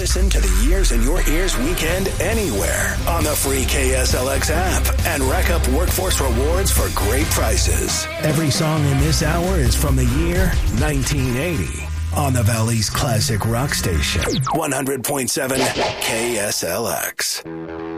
Listen to the Years in Your Ears weekend anywhere on the free KSLX app and rack up workforce rewards for great prices. Every song in this hour is from the year 1980 on the Valley's classic rock station, 100.7 KSLX.